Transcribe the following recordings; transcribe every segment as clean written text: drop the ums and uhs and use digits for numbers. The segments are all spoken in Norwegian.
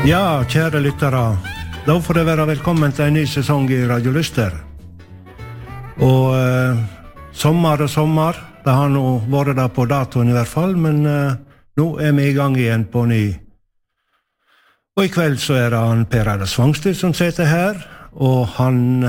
Ja, kjære lyttere, da får det være velkommen til en ny sesong i Radio Lyster. Og sommer, det har nå vært der på datoen i hvert fall, men nå vi i gang igjen på ny. Og i kveld så det han Per Eiler Svangstø som sitter her, og han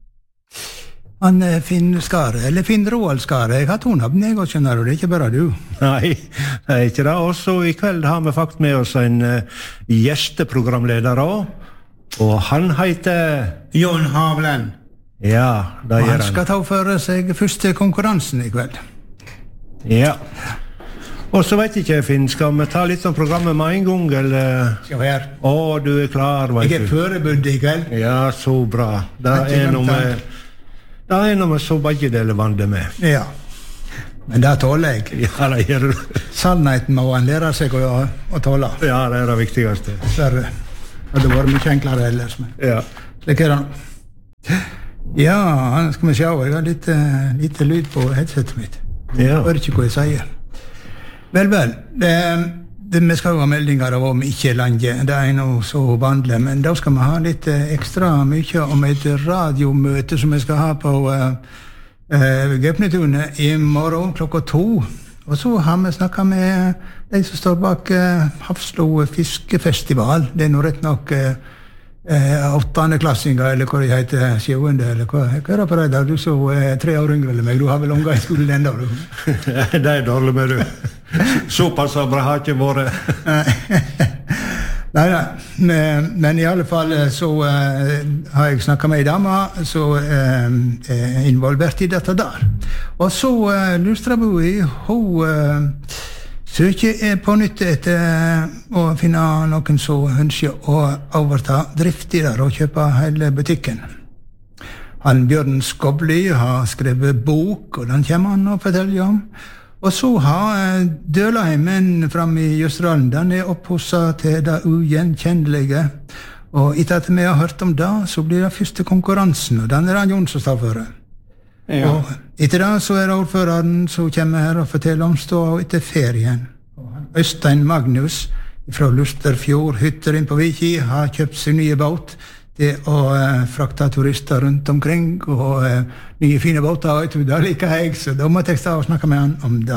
Finn Skare, eller Finn Roald Skare. Jeg har tonavn, jeg også skjønner, og det ikke bare du. Nei, det ikke det. Og så i kveld har vi faktisk med oss en gjesteprogramleder også, og han heter Jon Havlen. Ja, det gjør han. Han skal ta for seg første konkurransen i kveld. Ja. Og så vet ikke jeg, Finn, skal vi ta litt om programmet med en gang, eller? Skal vi her. Du klar, vet du. Jeg forberedt i kveld. Ja, så bra. Det noe med så begge deler vandet med. Ja, men det tåler jeg. Ja, det gjør du. Sannheten må han lære seg å tåle. Ja, det det viktigste. Det hadde vært mye enklere ellers. Men. Ja. Slik det. Ja, skal vi se, jeg har litt lyd på headsetet mitt. Ja. Jeg hører ikke hva jeg sier. Vel, vi skal ha meldinger av om ikke landet, det noe så vanlig, men da skal vi ha litt ekstra mye om et radiomøte som vi skal ha på Gaupnetunet i morgen 2:00. Og så har vi snakket med de som står bak Hafslo Fiskefestival. Det noe rett nok 8. klassinger, eller hva det heter, 7. eller hva det på deg da? Du så 3 år yngre eller meg, du har vel unga i skolen enda, du? Det dårlig med du. Såpass bra har ikke vært. Nei, men i alle fall så har jeg snakket med en dame som involvert i dette der. Og så Lustraboi, hun søker på nytt etter å finne noen som ønsker å overta drift i der og kjøpe hele butikken. Han Bjørn Skobli har skrevet bok, og den kommer han å fortelle om. Og så har Dølaheimen frem i Jøsdalen, den opphosset til det ugjenkjennelige. Og etter at vi har hørt om det, så blir det første konkurransen, og den det Jon som står for. Ja. Og etter det så det ordføreren som kommer her og forteller om stå etter ferien. Øystein Magnus fra Lusterfjord hytter inn på Viki har kjøpt sin nye båt til å frakte turister rundt omkring, og nye fine båter, vet du, det liker jeg, så da måtte jeg stå og snakke med han om det.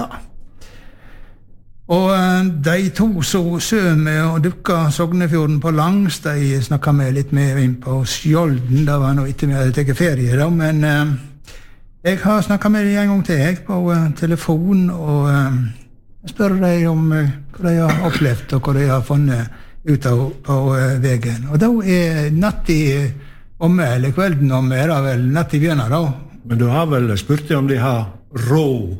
Og de to så sømme og dukka Sognefjorden på langs, de snakket med litt mer inn på Skjolden, det var nå ikke vi hadde tatt ferie da, men jeg har snakket med dem en gang til, jeg, på telefon, og spør dem om hva de har opplevd, og hva de har funnet ut på veien. Og da natt i omme, eller kvelden omme, det vel natt i bjørna da. Men du har vel spurt om de har rå,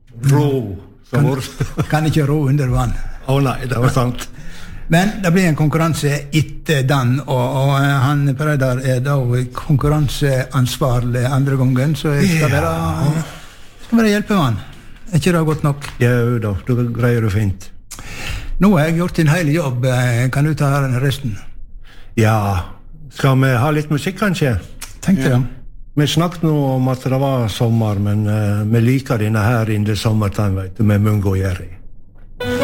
kan ikke rå under vann. Nei, det var sant. Men det blir en konkurranse etter den, og han Pereidar da konkurranseansvarlig andre gangen, så jeg skal være hjelpemann. Er ikke det godt nok? Ja, da greier du fint. Nå har jeg gjort en hel jobb, kan du ta resten? Ja, skal vi ha litt musikk kanskje? Tenkte det. Vi snakket nå om at det var sommer, men vi liker denne her in the summertime, vet du, med Mungo og Jerry.